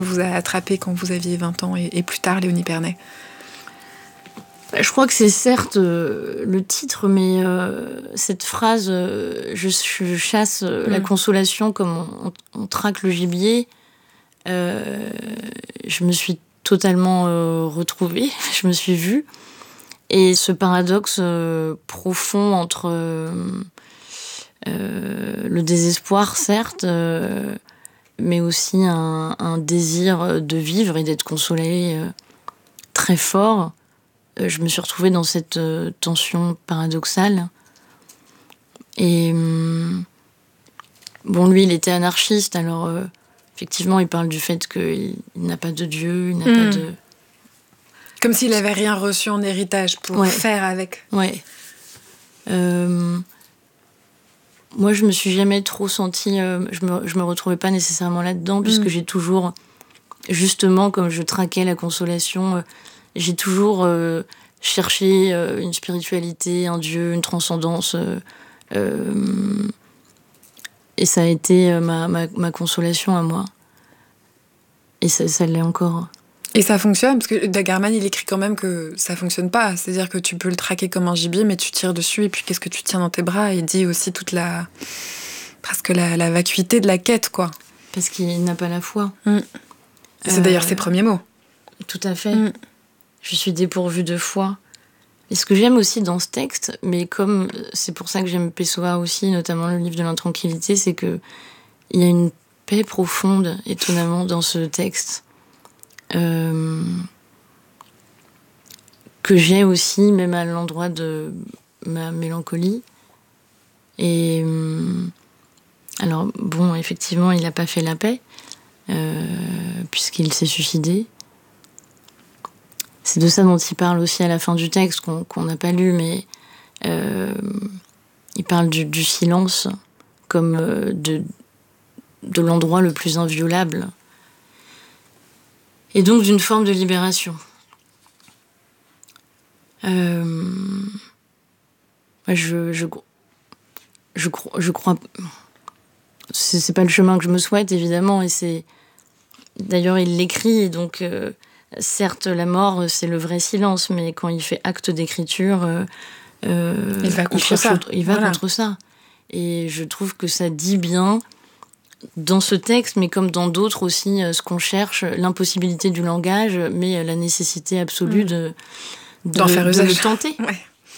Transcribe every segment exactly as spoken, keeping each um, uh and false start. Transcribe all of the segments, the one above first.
vous a attrapé quand vous aviez vingt ans et, et plus tard, Léonie Pernet? Je crois que c'est certes euh, le titre, mais euh, cette phrase euh, je, je chasse euh, mmh. la consolation comme on, on, on traque le gibier. Euh, je me suis totalement euh, retrouvée, je me suis vue. Et ce paradoxe euh, profond entre euh, euh, le désespoir, certes, euh, mais aussi un, un désir de vivre et d'être consolée euh, très fort. Euh, je me suis retrouvée dans cette euh, tension paradoxale. Et euh, bon, lui, il était anarchiste, alors euh, effectivement, il parle du fait qu'il n'a pas de Dieu, il n'a mmh. pas de... Comme s'il n'avait rien reçu en héritage pour ouais. faire avec. Ouais. Euh, moi, je me suis jamais trop sentie... Euh, je me, je me retrouvais pas nécessairement là-dedans, mmh. puisque j'ai toujours... Justement, comme je traquais la consolation, euh, j'ai toujours euh, cherché euh, une spiritualité, un Dieu, une transcendance. Euh, euh, et ça a été euh, ma, ma, ma consolation à moi. Et ça, ça l'est encore. Et ça fonctionne, parce que Dagerman, il écrit quand même que ça fonctionne pas. C'est-à-dire que tu peux le traquer comme un gibier, mais tu tires dessus, et puis qu'est-ce que tu tiens dans tes bras? Il dit aussi toute la... presque la, la vacuité de la quête, quoi. Parce qu'il n'a pas la foi. Mm. C'est euh... d'ailleurs ses premiers mots. Tout à fait. Mm. Je suis dépourvue de foi. Et ce que j'aime aussi dans ce texte, mais comme c'est pour ça que j'aime Pessoa aussi, notamment le livre de l'intranquillité, c'est qu'il y a une paix profonde, étonnamment, dans ce texte. Euh, que j'ai aussi, même à l'endroit de ma mélancolie. Et euh, alors, bon, effectivement, il n'a pas fait la paix, euh, puisqu'il s'est suicidé. C'est de ça dont il parle aussi à la fin du texte, qu'on qu'on n'a pas lu, mais euh, il parle du, du silence comme euh, de, de l'endroit le plus inviolable. Et donc d'une forme de libération. Euh, je, je, je, je crois... C'est, c'est pas le chemin que je me souhaite, évidemment, et c'est... D'ailleurs, il l'écrit, et donc... Euh, certes, la mort, c'est le vrai silence, mais quand il fait acte d'écriture... Euh, euh, il va contre il ça. Autre, il va voilà. contre ça. Et je trouve que ça dit bien... dans ce texte, mais comme dans d'autres aussi, ce qu'on cherche, l'impossibilité du langage, mais la nécessité absolue mmh. de, de, d'en faire de usage. le tenter ouais.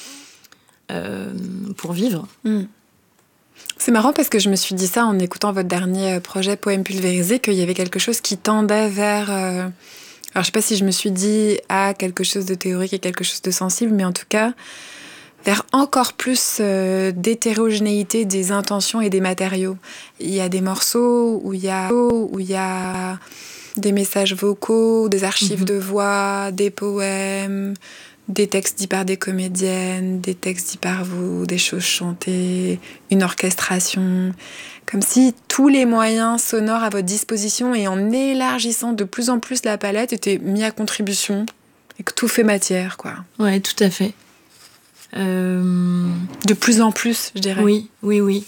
euh, pour vivre. Mmh. C'est marrant parce que je me suis dit ça en écoutant votre dernier projet Poème pulvérisé, qu'il y avait quelque chose qui tendait vers... Euh... Alors je sais pas si je me suis dit à quelque chose de théorique et quelque chose de sensible, mais en tout cas... vers encore plus euh, d'hétérogénéité des intentions et des matériaux. Il y a des morceaux où il y a, où il y a des messages vocaux, des archives mmh. de voix, des poèmes, des textes dits par des comédiennes, des textes dits par vous, des choses chantées, une orchestration. Comme si tous les moyens sonores à votre disposition et en élargissant de plus en plus la palette étaient mis à contribution et que tout fait matière, quoi. Ouais, tout à fait. Euh... De plus en plus, je dirais. Oui, oui, oui.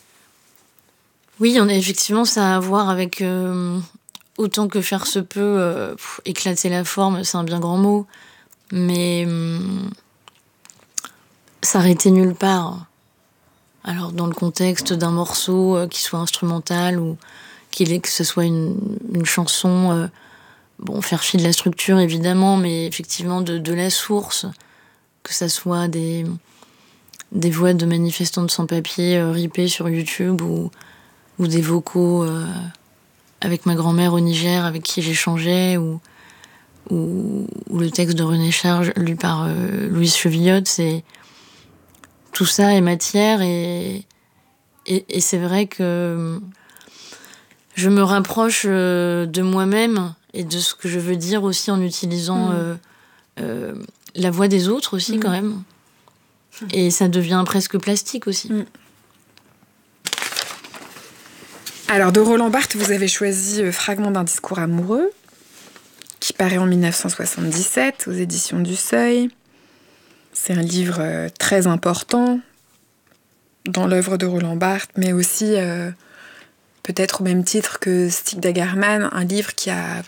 Oui, on a, effectivement, ça a à voir avec euh, autant que faire se peut, euh, pff, éclater la forme, c'est un bien grand mot, mais euh, s'arrêter nulle part. Alors, dans le contexte d'un morceau euh, qui soit instrumental ou qu'il est, que ce soit une, une chanson, euh, bon, faire fi de la structure, évidemment, mais effectivement de, de la source, que ça soit des, des voix de manifestants de sans-papiers euh, ripées sur YouTube ou, ou des vocaux euh, avec ma grand-mère au Niger avec qui j'échangeais ou, ou, ou le texte de René Char lu par euh, Louise Chevillotte. C'est, tout ça est matière et, et, et c'est vrai que je me rapproche euh, de moi-même et de ce que je veux dire aussi en utilisant... Mmh. Euh, euh, la voix des autres aussi, mmh. quand même. Et ça devient presque plastique aussi. Mmh. Alors, de Roland Barthes, vous avez choisi euh, Fragment d'un discours amoureux, qui paraît en dix-neuf cent soixante-dix-sept aux éditions du Seuil. C'est un livre euh, très important dans l'œuvre de Roland Barthes, mais aussi euh, peut-être au même titre que Stig Dagerman, un livre qui a